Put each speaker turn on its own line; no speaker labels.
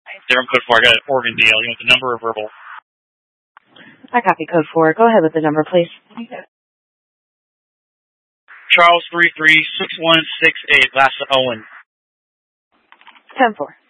Durham code 4, I got an Oregon deal. You want the number or verbal?
I copy code 4. Go ahead with the number, please.
Charles 336168, last to Owen.
10-4.